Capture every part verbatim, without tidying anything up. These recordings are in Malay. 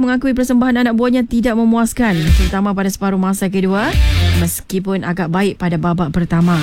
mengakui persembahan anak buahnya tidak memuaskan, terutama pada separuh masa kedua, meskipun agak baik pada babak pertama.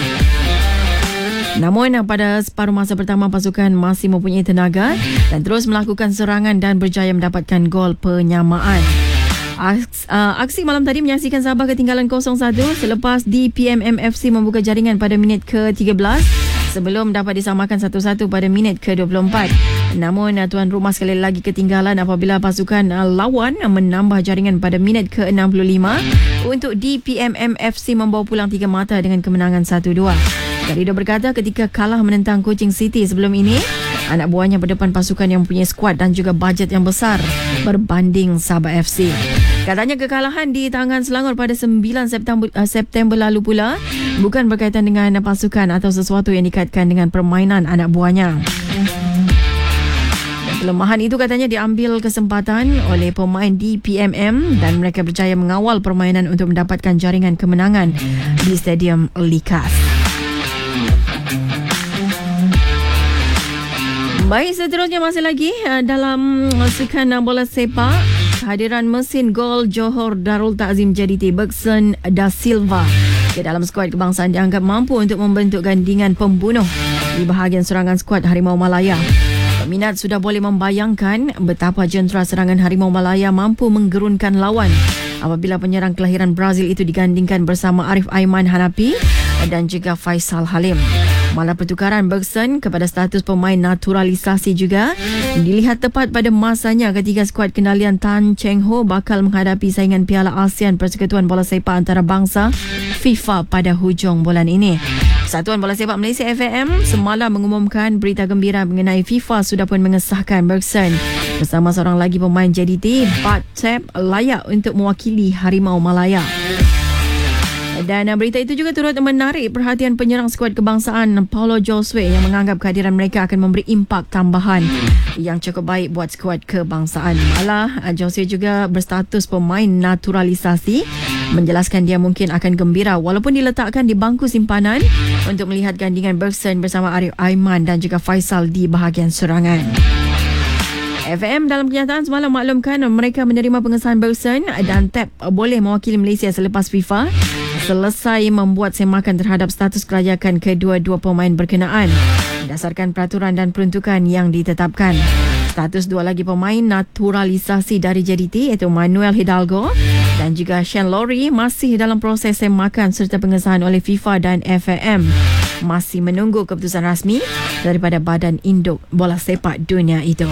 Namun pada separuh masa pertama, pasukan masih mempunyai tenaga dan terus melakukan serangan dan berjaya mendapatkan gol penyamaan. Aks, uh, aksi malam tadi menyaksikan Sabah ketinggalan kosong satu selepas D P M M F C membuka jaringan pada minit ke tiga belas sebelum dapat disamakan satu satu pada minit ke dua puluh empat. Namun tuan rumah sekali lagi ketinggalan apabila pasukan uh, lawan menambah jaringan pada minit ke enam puluh lima untuk D P M M F C membawa pulang tiga mata dengan kemenangan satu dua. Garrido berkata ketika kalah menentang Kuching City sebelum ini, anak buahnya berdepan pasukan yang mempunyai skuad dan juga bajet yang besar berbanding Sabah F C. Katanya kekalahan di tangan Selangor pada sembilan September, uh, September lalu pula bukan berkaitan dengan pasukan atau sesuatu yang dikaitkan dengan permainan anak buahnya. Kelemahan itu katanya diambil kesempatan oleh pemain D P M M dan mereka berjaya mengawal permainan untuk mendapatkan jaringan kemenangan di Stadium Likas. Baik, seterusnya masih lagi dalam sukan bola sepak, kehadiran mesin gol Johor Darul Ta'zim J D T Bergson Da Silva ke dalam skuad kebangsaan dianggap mampu untuk membentuk gandingan pembunuh di bahagian serangan skuad Harimau Malaya. Peminat sudah boleh membayangkan betapa jentera serangan Harimau Malaya mampu menggerunkan lawan apabila penyerang kelahiran Brazil itu digandingkan bersama Arif Aiman Hanapi dan juga Faisal Halim. Malah pertukaran Bergson kepada status pemain naturalisasi juga dilihat tepat pada masanya ketika skuad kendalian Tan Cheng Ho bakal menghadapi saingan Piala ASEAN Persekutuan Bola Sepak Antarabangsa FIFA pada hujung bulan ini. Persatuan Bola Sepak Malaysia F A M semalam mengumumkan berita gembira mengenai FIFA sudah pun mengesahkan Bergson bersama seorang lagi pemain J D T, Bat Tep, layak untuk mewakili Harimau Malaya. Dan berita itu juga turut menarik perhatian penyerang skuad kebangsaan Paulo Josue yang menganggap kehadiran mereka akan memberi impak tambahan yang cukup baik buat skuad kebangsaan. Malah Josue juga berstatus pemain naturalisasi, menjelaskan dia mungkin akan gembira walaupun diletakkan di bangku simpanan untuk melihat gandingan Bergson bersama Arif Aiman dan juga Faisal di bahagian serangan. F A M dalam kenyataan semalam maklumkan mereka menerima pengesahan Bergson dan Tep boleh mewakili Malaysia selepas FIFA selesai membuat semakan terhadap status kelayakan kedua-dua pemain berkenaan berdasarkan peraturan dan peruntukan yang ditetapkan. Status dua lagi pemain naturalisasi dari J D T iaitu Manuel Hidalgo dan juga Shane Lowry masih dalam proses semakan serta pengesahan oleh FIFA dan F A M. Masih menunggu keputusan rasmi daripada Badan Induk Bola Sepak Dunia itu.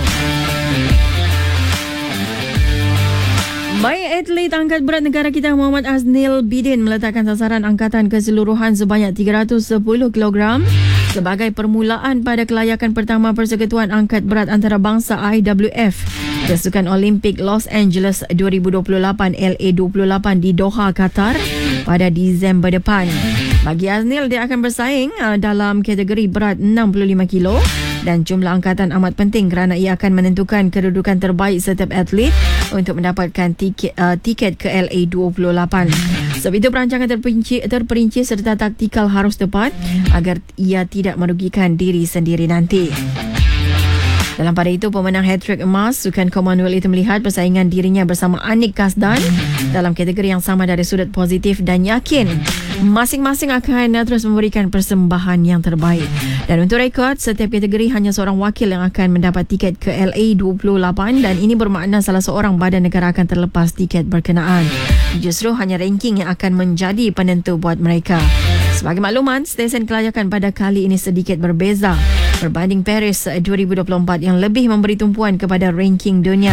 Baik, atlet angkat berat negara kita Muhammad Aznil Bidin meletakkan sasaran angkatan keseluruhan sebanyak tiga ratus sepuluh kilogram sebagai permulaan pada kelayakan pertama Persekutuan Angkat Berat Antarabangsa I W F Pasukan Olimpik Los Angeles dua ribu dua puluh lapan L A dua puluh lapan di Doha, Qatar pada Disember depan. Bagi Aznil, dia akan bersaing dalam kategori berat enam puluh lima kilo dan jumlah angkatan amat penting kerana ia akan menentukan kedudukan terbaik setiap atlet untuk mendapatkan tiket, uh, tiket ke L A dua puluh lapan. Sebab itu perancangan terperinci, terperinci serta taktikal harus tepat agar ia tidak merugikan diri sendiri nanti. Dalam pada itu, pemenang hat-trick emas Sukan Commonwealth itu melihat persaingan dirinya bersama Anik Kasdan dalam kategori yang sama dari sudut positif dan yakin masing-masing akan terus memberikan persembahan yang terbaik. Dan untuk rekod, setiap kategori hanya seorang wakil yang akan mendapat tiket ke L A dua puluh lapan dan ini bermakna salah seorang badan negara akan terlepas tiket berkenaan. Justru hanya ranking yang akan menjadi penentu buat mereka. Sebagai makluman, stesen kelayakan pada kali ini sedikit berbeza berbanding Paris dua ribu dua puluh empat yang lebih memberi tumpuan kepada ranking dunia.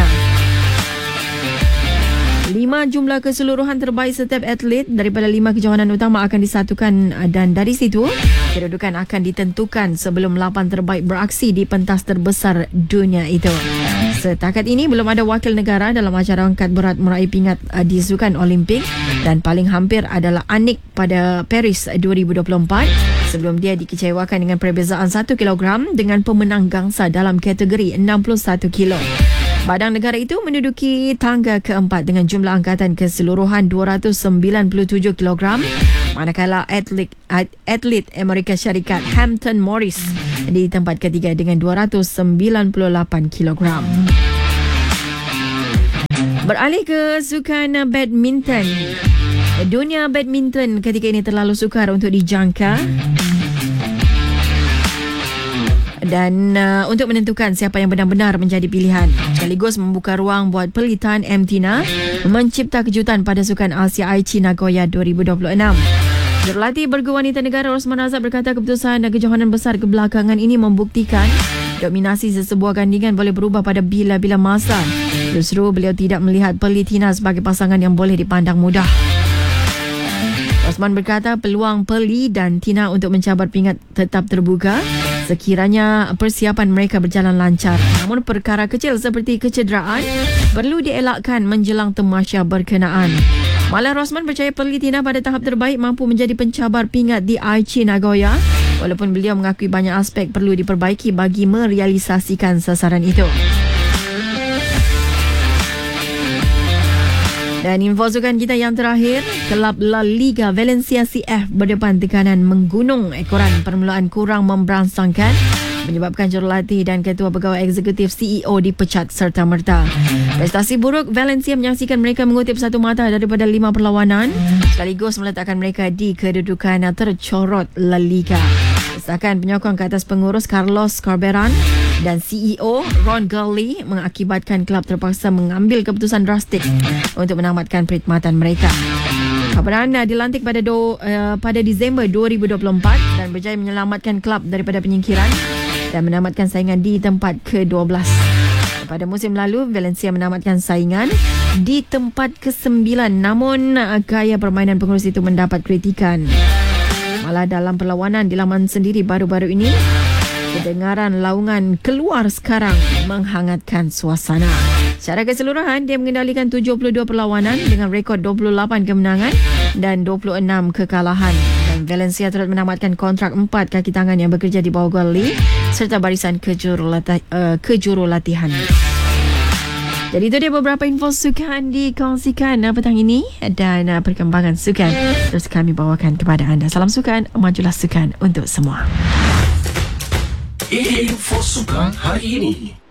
Lima jumlah keseluruhan terbaik setiap atlet daripada lima kejohanan utama akan disatukan dan dari situ kedudukan akan ditentukan sebelum lapan terbaik beraksi di pentas terbesar dunia itu. Setakat ini belum ada wakil negara dalam acara angkat berat meraih pingat di Sukan Olimpik dan paling hampir adalah Anik pada Paris dua ribu dua puluh empat sebelum dia dikecewakan dengan perbezaan satu kilogram dengan pemenang gangsa dalam kategori enam puluh satu kilo. Badan negara itu menduduki tangga keempat dengan jumlah angkatan keseluruhan dua ratus sembilan puluh tujuh kilogram, manakala atlet atlet Amerika Syarikat Hampton Morris di tempat ketiga dengan dua ratus sembilan puluh lapan kilogram. Beralih ke sukan badminton. Dunia badminton ketika ini terlalu sukar untuk dijangka. Dan uh, untuk menentukan siapa yang benar-benar menjadi pilihan, sekaligus membuka ruang buat pelitan M. Tina mencipta kejutan pada Sukan Asia Aichi Nagoya dua ribu dua puluh enam. Jurulatih bergu wanita negara Rosman Razak berkata keputusan dan kejohanan besar kebelakangan ini membuktikan dominasi sesebuah gandingan boleh berubah pada bila-bila masa. Justru beliau tidak melihat Perli Tina sebagai pasangan yang boleh dipandang mudah. Rosman berkata peluang Perli dan Tina untuk mencabar pingat tetap terbuka sekiranya persiapan mereka berjalan lancar. Namun perkara kecil seperti kecederaan perlu dielakkan menjelang tamasya berkenaan. Malah Rosman percaya Perli Tina pada tahap terbaik mampu menjadi pencabar pingat di Aichi Nagoya, walaupun beliau mengakui banyak aspek perlu diperbaiki bagi merealisasikan sasaran itu. Dan info sukan kita yang terakhir, kelab La Liga Valencia C F berdepan tekanan menggunung. Ekoran permulaan kurang memberangsangkan menyebabkan jurulatih dan ketua pegawai eksekutif C E O dipecat serta-merta. Prestasi buruk Valencia menyaksikan mereka mengutip satu mata daripada lima perlawanan, sekaligus meletakkan mereka di kedudukan tercorot La Liga. Desakan penyokong ke atas pengurus Carlos Carberan dan C E O Ron Gurley mengakibatkan kelab terpaksa mengambil keputusan drastik untuk menamatkan perkhidmatan mereka. Carberan dilantik pada do, uh, pada Disember dua ribu dua puluh empat dan berjaya menyelamatkan kelab daripada penyingkiran dan menamatkan saingan di tempat ke dua belas. Pada musim lalu, Valencia menamatkan saingan di tempat ke sembilan, namun gaya permainan pengurus itu mendapat kritikan. Malah dalam perlawanan di laman sendiri baru-baru ini, kedengaran laungan keluar sekarang menghangatkan suasana. Secara keseluruhan, dia mengendalikan tujuh puluh dua perlawanan dengan rekod dua puluh lapan kemenangan dan dua puluh enam kekalahan. Dan Valencia turut menamatkan kontrak empat kaki tangan yang bekerja di bawah Gurley serta barisan kejurulati, uh, kejurulatihan. Jadi itu dia beberapa info sukan dikongsikan uh, petang ini dan uh, perkembangan sukan terus kami bawakan kepada anda. Salam sukan, majulah sukan untuk semua. Info sukan hari ini.